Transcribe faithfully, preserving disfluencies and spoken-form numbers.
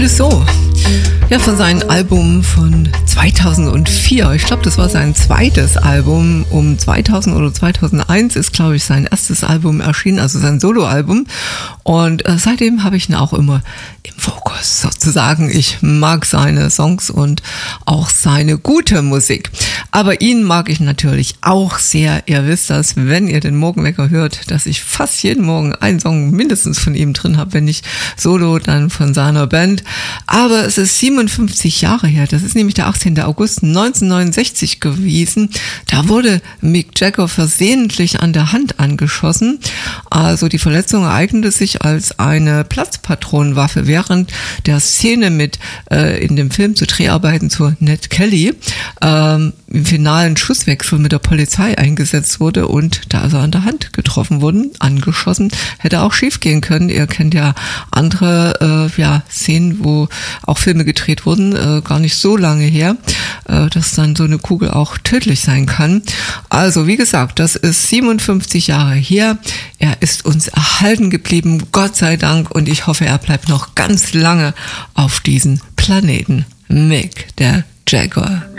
es so. Ja, von seinem Album von zweitausendvier, ich glaube, das war sein zweites Album, um zweitausend oder zweitausendeins ist, glaube ich, sein erstes Album erschienen, also sein Soloalbum. Und äh, seitdem habe ich ihn auch immer im Fokus sozusagen. Ich mag seine Songs und auch seine gute Musik. Aber ihn mag ich natürlich auch sehr. Ihr wisst das, wenn ihr den Morgenwecker hört, dass ich fast jeden Morgen einen Song mindestens von ihm drin habe, wenn nicht Solo, dann von seiner Band. Aber es ist siebenundfünfzig Jahre her. Das ist nämlich der achtzehnten August neunzehnhundertneunundsechzig gewesen. Da wurde Mick Jagger versehentlich an der Hand angeschossen. Also die Verletzung ereignete sich als eine Platzpatronenwaffe während der Szene mit äh, in dem Film zu Dreharbeiten zu Ned Kelly ähm, im finalen Schusswechsel mit der Polizei eingesetzt wurde und da ist er an der Hand getroffen worden, angeschossen. Hätte auch schief gehen können. Ihr kennt ja andere äh, ja, Szenen, wo auch Filme gedreht wurden, äh, gar nicht so lange her, äh, dass dann so eine Kugel auch tödlich sein kann. Also wie gesagt, das ist siebenundfünfzig Jahre her. Er ist uns erhalten geblieben, Gott sei Dank, und ich hoffe, er bleibt noch ganz lange auf diesem Planeten. Mick, der Jagger.